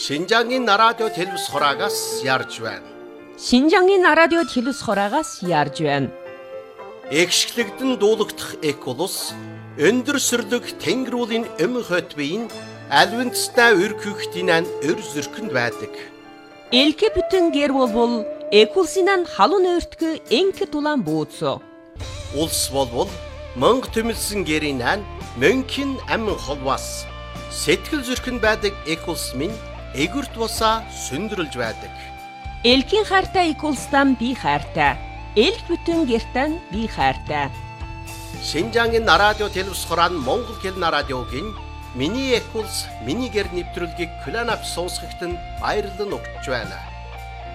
Шинжангийн радио телевиз хураагаас ярьж байна. Шинжангийн радио телевиз хураагаас ярьж байна. Экшглэгдэн дуулагдах Эколус өндөр сүрлэг тэнгэрүүлийн хот биеийн альвинцтай өргөхтийн өр зөркөнд байдаг. Элке бүтэн гэр болбол Экулсинан халуун өртгө энке тулан бууцо. Улс болбол мөнх төмөлсөн гэрийн мөнхийн амин холвас сэтгэл зөркөнд байдаг Экулс минь эгүрт бусаа сүндрэлж байдаг. Элкийн хайртай Экулстан би хайртай. Элк бүтэн гертан би хайртай. Шинжангийн радио телевиз хураан Монгол хэлний радиогийн миний Экулс миний гэр нэвтрүүлгийг Кланап суусгахад баярлан өгч байна.